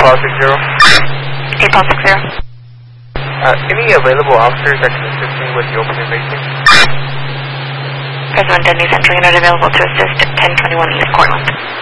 Paul 60. 8 Paul 60. Any available officers that can assist me with the open invasion? President Denny Central Unit available to assist at 1021 East Cortland.